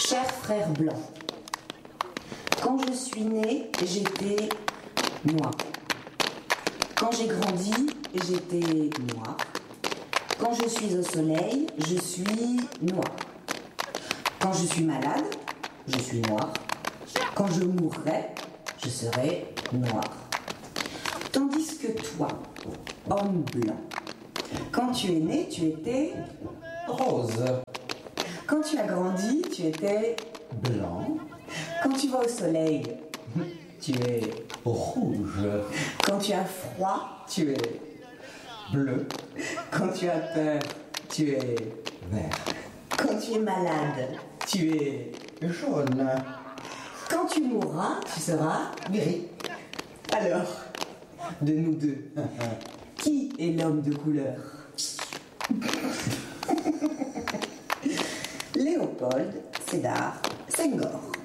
Cher frère blanc, quand je suis né, j'étais moi. Quand j'ai grandi, j'étais moi. Quand je suis au soleil, je suis noir. Quand je suis malade, je suis noir. Quand je mourrai, je serai noir. Tandis que toi, homme blanc, quand tu es né, tu étais Rose. quand tu as grandi, tu étais Blanc. quand tu vas au soleil, tu es Rouge. quand tu as froid, tu es Bleu. quand tu as peur, tu es Vert. quand tu es malade, tu es Jaune. quand tu mourras, tu seras Gris. alors de nous deux, qui est l'homme de couleur? Léopold Sédar Senghor.